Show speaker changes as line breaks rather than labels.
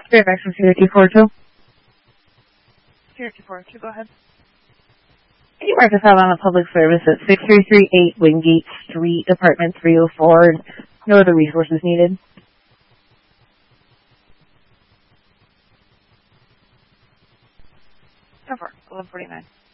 Fairfax from Sierra 242.
Sierra 242, go ahead.
Can you mark us out on a public service at 6338 Wingate Street, apartment 304? No other resources needed.
So far, 1149.